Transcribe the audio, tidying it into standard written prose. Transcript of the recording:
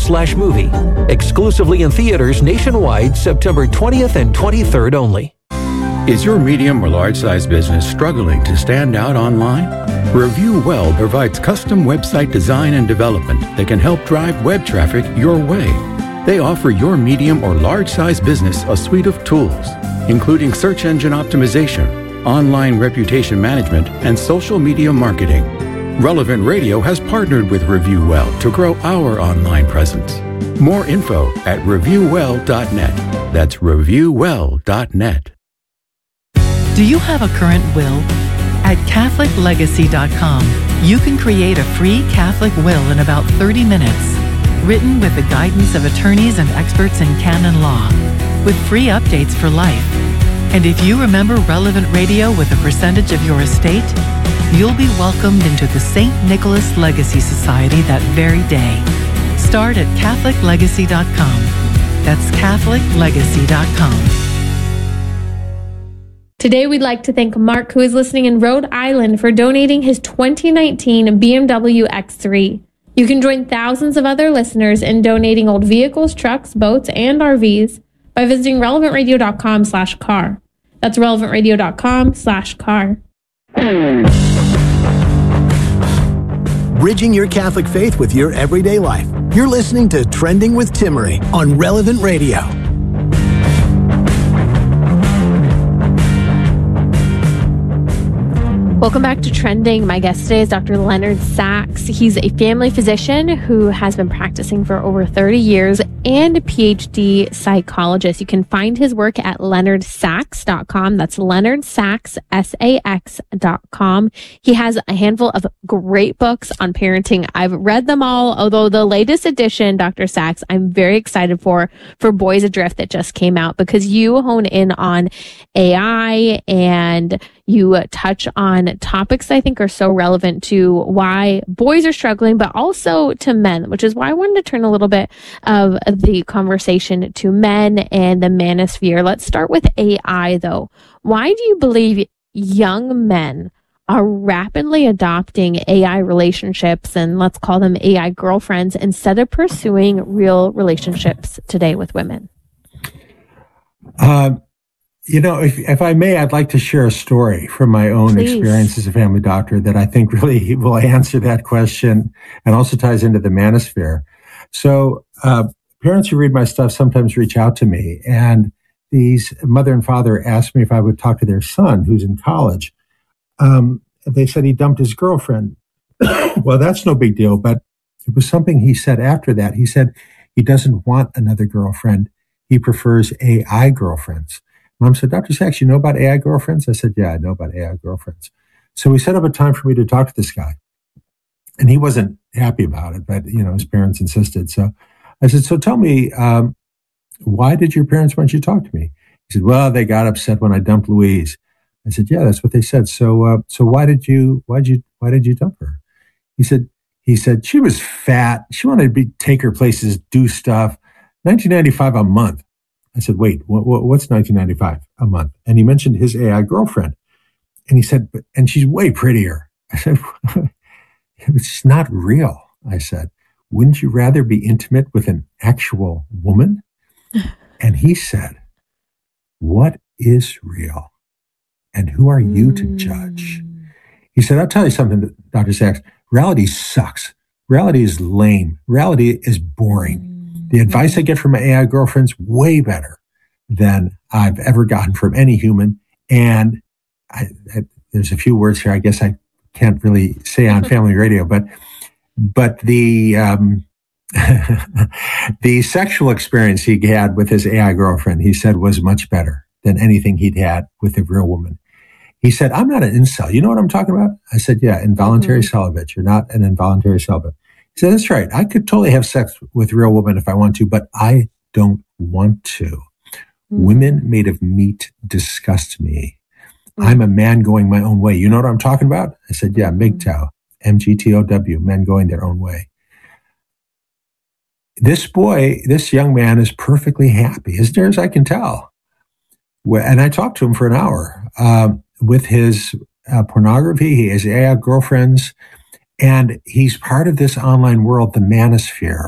Will.com/movie. Exclusively in theaters nationwide September 20th and 23rd only. Is your medium or large-size business struggling to stand out online? Review Well provides custom website design and development that can help drive web traffic your way. They offer your medium or large-size business a suite of tools, including search engine optimization, online reputation management, and social media marketing. Relevant Radio has partnered with Review Well to grow our online presence. More info at reviewwell.net. That's reviewwell.net. Do you have a current will? At CatholicLegacy.com, you can create a free Catholic will in about 30 minutes, written with the guidance of attorneys and experts in canon law, with free updates for life. And if you remember Relevant Radio with a percentage of your estate, you'll be welcomed into the St. Nicholas Legacy Society that very day. Start at CatholicLegacy.com. That's CatholicLegacy.com. Today, we'd like to thank Mark, who is listening in Rhode Island, for donating his 2019 BMW X3. You can join thousands of other listeners in donating old vehicles, trucks, boats, and RVs by visiting relevantradio.com/car. That's relevantradio.com/car. Bridging your Catholic faith with your everyday life. You're listening to Trending with Timmerie on Relevant Radio. Welcome back to Trending. My guest today is Dr. Leonard Sax. He's a family physician who has been practicing for over 30 years and a PhD psychologist. You can find his work at leonardsax.com. That's leonardsax.com. He has a handful of great books on parenting. I've read them all, although the latest edition, Dr. Sax, I'm very excited for Boys Adrift that just came out, because you hone in on AI and you touch on topics I think are so relevant to why boys are struggling, but also to men, which is why I wanted to turn a little bit of the conversation to men and the manosphere. Let's start with AI, though. Why do you believe young men are rapidly adopting AI relationships, and let's call them AI girlfriends, instead of pursuing real relationships today with women? If I may, I'd like to share a story from my own experience as a family doctor that I think really will answer that question and also ties into the manosphere. So, parents who read my stuff sometimes reach out to me, and these mother and father asked me if I would talk to their son who's in college. They said he dumped his girlfriend. Well, that's no big deal, but it was something he said after that. He said he doesn't want another girlfriend. He prefers AI girlfriends. Mom said, Dr. Sax, you know about AI girlfriends? I said, yeah, I know about AI girlfriends. So we set up a time for me to talk to this guy. And he wasn't happy about it, but, his parents insisted. So I said, so tell me, why did your parents want you to talk to me? He said, well, they got upset when I dumped Louise. I said, yeah, that's what they said. So why did you dump her? He said, she was fat. She wanted to take her places, do stuff. $19.95 a month. I said, wait, what's $19.95 a month? And he mentioned his AI girlfriend. And he said, and she's way prettier. I said, it's not real. I said, wouldn't you rather be intimate with an actual woman? And he said, what is real? And who are you to judge? He said, I'll tell you something, Dr. Sax. Reality sucks. Reality is lame. Reality is boring. The advice I get from my AI girlfriend's way better than I've ever gotten from any human. And there's a few words here I guess I can't really say on family radio, but the the sexual experience he had with his AI girlfriend, he said, was much better than anything he'd had with a real woman. He said, I'm not an incel. You know what I'm talking about? I said, yeah, involuntary celibate. You're not an involuntary celibate. He said, that's right. I could totally have sex with a real woman if I want to, but I don't want to. Women made of meat disgust me. I'm a man going my own way. You know what I'm talking about? I said, yeah, MGTOW, MGTOW, men going their own way. This young man is perfectly happy, as near as I can tell. And I talked to him for an hour with his pornography, his AI girlfriends, and he's part of this online world, the manosphere.